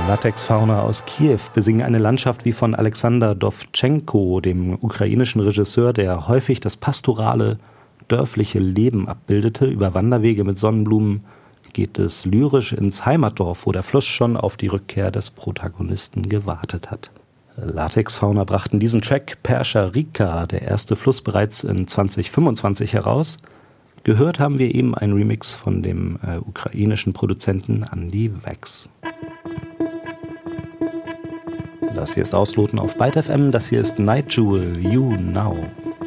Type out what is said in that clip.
Latexfauna aus Kiew besingen eine Landschaft wie von Alexander Dowtchenko, dem ukrainischen Regisseur, der häufig das pastorale, dörfliche Leben abbildete. Über Wanderwege mit Sonnenblumen geht es lyrisch ins Heimatdorf, wo der Fluss schon auf die Rückkehr des Protagonisten gewartet hat. Latexfauna brachten diesen Track Perscha Rika, der erste Fluss, bereits in 2025 heraus. Gehört haben wir eben einen Remix von dem ukrainischen Produzenten Andy Wax. Das hier ist Ausloten auf Byte FM, das hier ist Night Jewel, You Now.